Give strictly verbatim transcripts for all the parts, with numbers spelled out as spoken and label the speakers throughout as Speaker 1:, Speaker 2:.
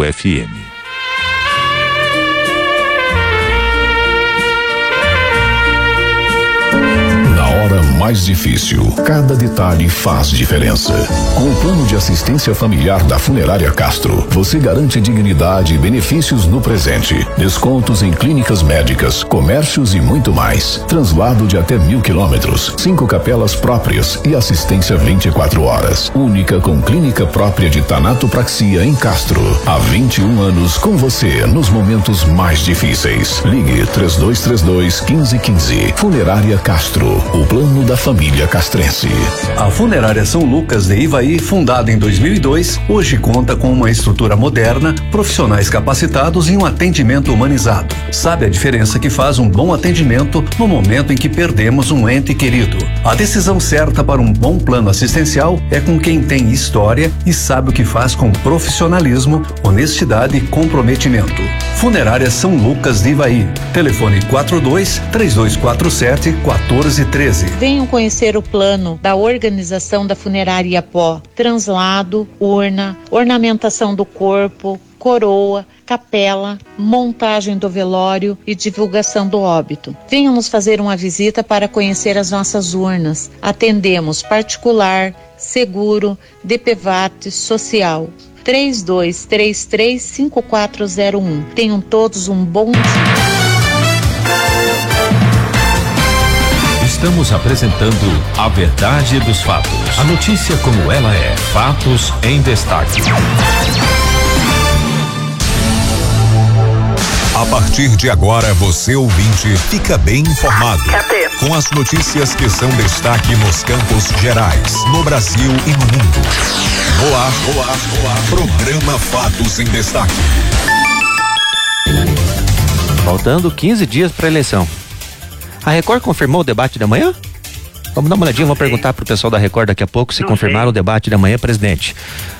Speaker 1: quatro F M.
Speaker 2: Mais difícil, cada detalhe faz diferença. Com o plano de assistência familiar da Funerária Castro, você garante dignidade e benefícios no presente, descontos em clínicas médicas, comércios e muito mais. Translado de até mil quilômetros, cinco capelas próprias e assistência vinte e quatro horas. Única com clínica própria de tanatopraxia em Castro. Há vinte e um anos com você nos momentos mais difíceis. Ligue três dois três dois, um cinco um cinco. Funerária Castro, o plano da família castrense.
Speaker 3: A Funerária São Lucas de Ivaí, fundada em dois mil e dois, hoje conta com uma estrutura moderna, profissionais capacitados e um atendimento humanizado. Sabe a diferença que faz um bom atendimento no momento em que perdemos um ente querido? A decisão certa para um bom plano assistencial é com quem tem história e sabe o que faz com profissionalismo, honestidade e comprometimento. Funerária São Lucas de Ivaí. Telefone quatro dois, três dois quatro sete, um quatro um três.
Speaker 4: Venham conhecer o plano da organização da Funerária Pó. Translado, urna, ornamentação do corpo, coroa, capela, montagem do velório e divulgação do óbito. Venham nos fazer uma visita para conhecer as nossas urnas. Atendemos particular, seguro, D P V A T, social. três dois três três, cinco quatro zero um. Tenham todos um bom dia.
Speaker 1: Estamos apresentando a verdade dos fatos. A notícia como ela é. Fatos em destaque.
Speaker 5: A partir de agora, você ouvinte fica bem informado. Com as notícias que são destaque nos campos gerais, no Brasil e no mundo. No ar, no ar, no ar. Programa Fatos em Destaque.
Speaker 6: Faltando quinze dias para a eleição. A Record confirmou o debate da manhã? Vamos dar uma olhadinha, vamos perguntar pro pessoal da Record daqui a pouco se confirmaram o debate da manhã, presidente.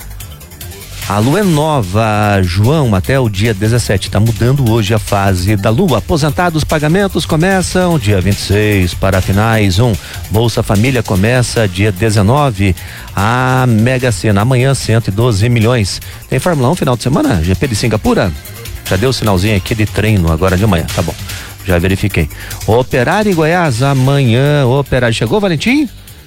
Speaker 6: A lua é nova, João, até o dia dezessete, tá mudando hoje a fase da lua. Aposentados, pagamentos começam dia vinte e seis para finais um. Bolsa Família começa dia dezenove. A Mega Sena amanhã cento e doze milhões. Tem Fórmula um final de semana? G P de Singapura? Já deu o sinalzinho aqui de treino agora de manhã, tá bom. Já verifiquei. Operário em Goiás amanhã. O Operário chegou, Valentim?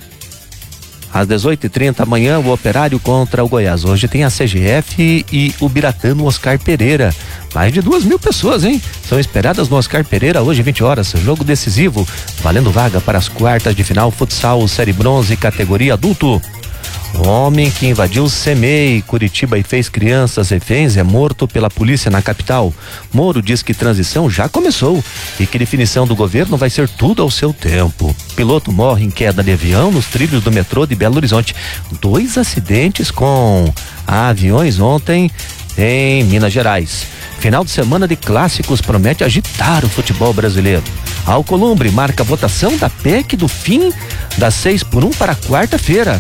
Speaker 6: Às dezoito e trinta amanhã, o Operário contra o Goiás. Hoje tem a C G F e o Biratã no Oscar Pereira. Mais de duas mil pessoas, hein? São esperadas no Oscar Pereira hoje, vinte horas. Jogo decisivo, valendo vaga para as quartas de final. Futsal, Série Bronze, categoria adulto. Homem que invadiu o C M E I, Curitiba, e fez crianças reféns é morto pela polícia na capital. Moro diz que transição já começou e que definição do governo vai ser tudo ao seu tempo. Piloto morre em queda de avião nos trilhos do metrô de Belo Horizonte. Dois acidentes com aviões ontem em Minas Gerais. Final de semana de clássicos promete agitar o futebol brasileiro. Alcolumbre marca a votação da P E C do fim das seis por um para quarta-feira.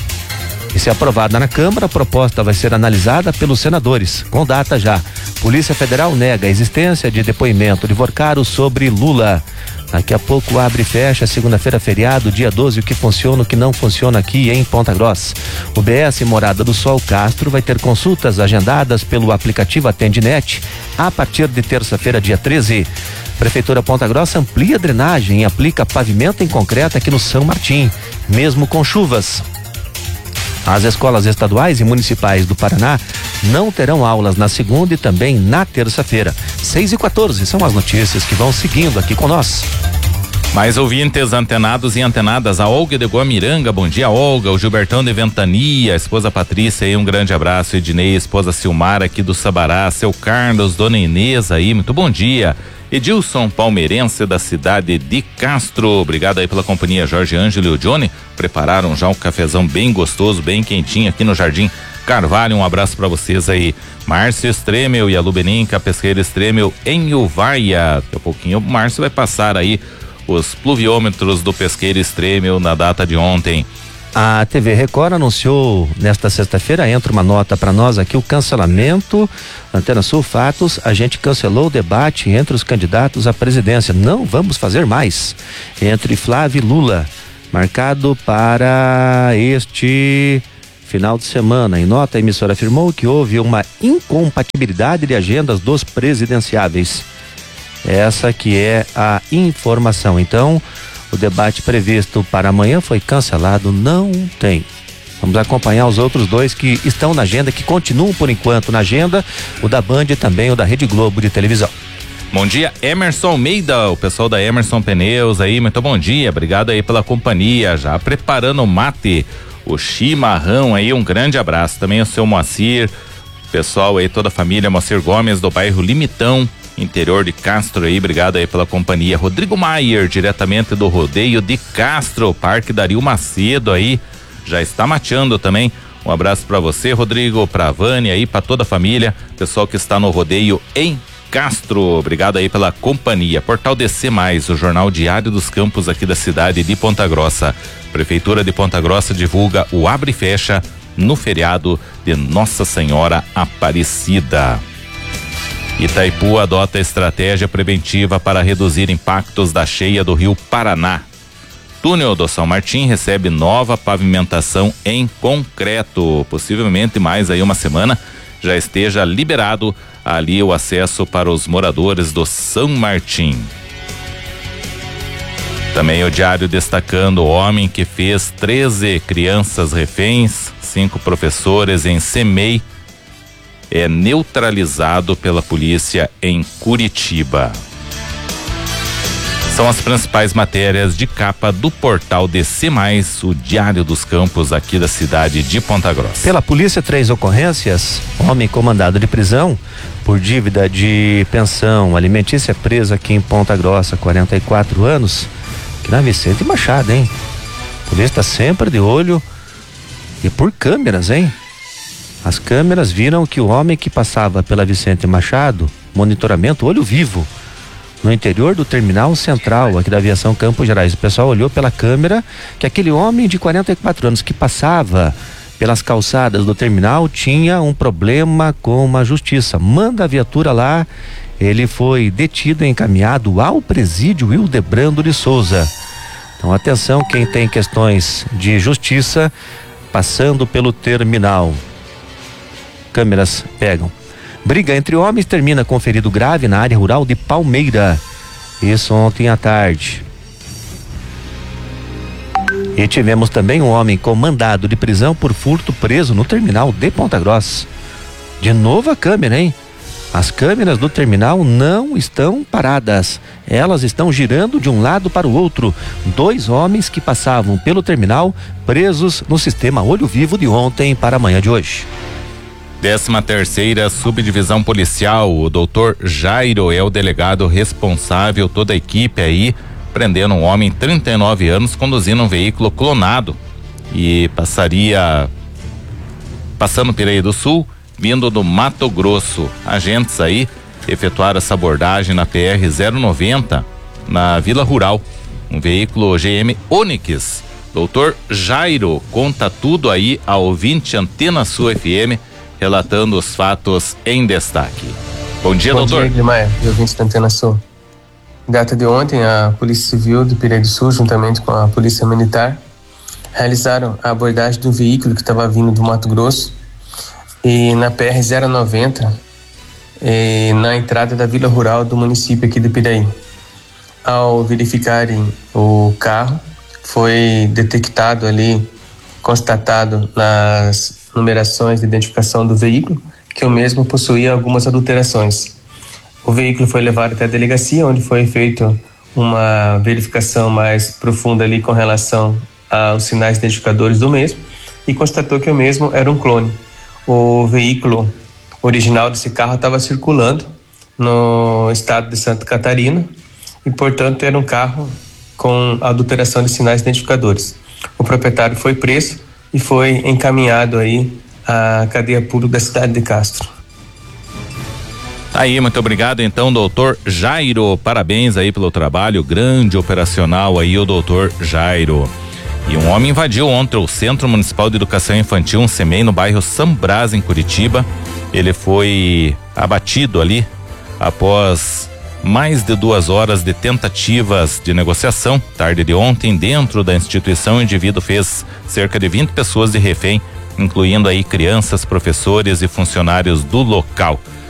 Speaker 6: E se aprovada na Câmara, a proposta vai ser analisada pelos senadores, com data já. Polícia Federal nega a existência de depoimento de Vorcaro sobre Lula. Daqui a pouco abre e fecha, segunda-feira feriado, dia doze, o que funciona, o que não funciona aqui em Ponta Grossa. O B S Morada do Sol Castro vai ter consultas agendadas pelo aplicativo Atendinet a partir de terça-feira, dia treze. Prefeitura Ponta Grossa amplia a drenagem e aplica pavimento em concreto aqui no São Martim, mesmo com chuvas. As escolas estaduais e municipais do Paraná não terão aulas na segunda e também na terça-feira. seis e quatorze são as notícias que vão seguindo aqui com nós.
Speaker 1: Mais ouvintes antenados e antenadas, a Olga de Guamiranga, bom dia Olga, o Gilbertão de Ventania, a esposa Patrícia aí, um grande abraço, Ednei, esposa Silmar aqui do Sabará, seu Carlos, dona Inês aí, muito bom dia. Edilson, palmeirense da cidade de Castro, obrigado aí pela companhia. Jorge Ângelo e o Johnny prepararam já um cafezão bem gostoso, bem quentinho aqui no Jardim Carvalho, um abraço para vocês aí. Márcio Stremel e a Lubeninca, pesqueira Stremel em Uvaia. Daqui a pouquinho o Márcio vai passar aí os pluviômetros do pesqueiro Stremel na data de ontem.
Speaker 6: A T V Record anunciou nesta sexta-feira, entra uma nota para nós aqui, o cancelamento. Antena Sul Fatos, a gente cancelou o debate entre os candidatos à presidência. Não vamos fazer mais. Entre Flávio e Lula, marcado para este final de semana. Em nota, a emissora afirmou que houve uma incompatibilidade de agendas dos presidenciáveis. Essa que é a informação. Então, o debate previsto para amanhã foi cancelado, não tem. Vamos acompanhar os outros dois que estão na agenda, que continuam por enquanto na agenda, o da Band e também o da Rede Globo de televisão.
Speaker 1: Bom dia, Emerson Almeida, o pessoal da Emerson Pneus aí, muito bom dia, obrigado aí pela companhia, já preparando o mate, o chimarrão aí, um grande abraço, também o seu Moacir, pessoal aí, toda a família Moacir Gomes do bairro Limitão, interior de Castro aí, obrigado aí pela companhia. Rodrigo Maier, diretamente do Rodeio de Castro, Parque Dario Macedo aí, já está mateando também. Um abraço para você, Rodrigo, pra Vânia aí, para toda a família, pessoal que está no rodeio em Castro, obrigado aí pela companhia. Portal D C mais, o jornal diário dos campos aqui da cidade de Ponta Grossa. Prefeitura de Ponta Grossa divulga o abre e fecha no feriado de Nossa Senhora Aparecida. Itaipu adota estratégia preventiva para reduzir impactos da cheia do Rio Paraná. Túnel do São Martim recebe nova pavimentação em concreto. Possivelmente mais aí uma semana já esteja liberado ali o acesso para os moradores do São Martim. Também o diário destacando o homem que fez treze crianças reféns, cinco professores em Semei, é neutralizado pela polícia em Curitiba. São as principais matérias de capa do portal D C mais, o Diário dos Campos aqui da cidade de Ponta Grossa.
Speaker 6: Pela polícia, três ocorrências. Homem com mandado de prisão por dívida de pensão alimentícia preso aqui em Ponta Grossa, quarenta e quatro anos, que na Vicente Machado, hein? A polícia está sempre de olho e por câmeras, hein? As câmeras viram que o homem que passava pela Vicente Machado, monitoramento olho vivo, no interior do terminal central aqui da aviação Campos Gerais. O pessoal olhou pela câmera que aquele homem de quarenta e quatro anos que passava pelas calçadas do terminal tinha um problema com a justiça. Manda a viatura lá, ele foi detido e encaminhado ao presídio Hildebrando de Souza. Então atenção, quem tem questões de justiça passando pelo terminal. Câmeras pegam. Briga entre homens termina com ferido grave na área rural de Palmeira. Isso ontem à tarde. E tivemos também um homem com mandado de prisão por furto preso no terminal de Ponta Grossa. De novo a câmera, hein? As câmeras do terminal não estão paradas. Elas estão girando de um lado para o outro. Dois homens que passavam pelo terminal presos no sistema Olho Vivo de ontem para amanhã de hoje.
Speaker 1: Décima terceira subdivisão policial, o doutor Jairo é o delegado responsável, toda a equipe aí, prendendo um homem, trinta e nove anos, conduzindo um veículo clonado e passaria, passando Pireia do Sul, vindo do Mato Grosso. Agentes aí efetuaram essa abordagem na P R zero noventa, na Vila Rural, um veículo G M Onix. Doutor Jairo conta tudo aí ao ouvinte Antena Sul F M, relatando os fatos em destaque. Bom dia,
Speaker 7: Bom
Speaker 1: doutor.
Speaker 7: Bom dia, Guilherme, ouvinte da Antena Sul. Data de ontem, a Polícia Civil do Pireia do Sul, juntamente com a Polícia Militar, realizaram a abordagem de um veículo que estava vindo do Mato Grosso e na P R zero noventa, e na entrada da Vila Rural do município aqui de Piraí. Ao verificarem o carro, foi detectado ali, constatado nas numerações de identificação do veículo, que o mesmo possuía algumas adulterações. O veículo foi levado até a delegacia, onde foi feita uma verificação mais profunda ali com relação aos sinais identificadores do mesmo e constatou que o mesmo era um clone. O veículo original desse carro estava circulando no estado de Santa Catarina e, portanto, era um carro com adulteração de sinais identificadores. O proprietário foi preso e foi encaminhado aí à cadeia pública da cidade de Castro.
Speaker 1: Aí, muito obrigado então, doutor Jairo, parabéns aí pelo trabalho, grande operacional aí o doutor Jairo. E um homem invadiu ontem o Centro Municipal de Educação Infantil, um SEMEI, no bairro São Brás, em Curitiba. Ele foi abatido ali após mais de duas horas de tentativas de negociação. Tarde de ontem, dentro da instituição, o indivíduo fez cerca de vinte pessoas de refém incluindo aí crianças, professores e funcionários do local.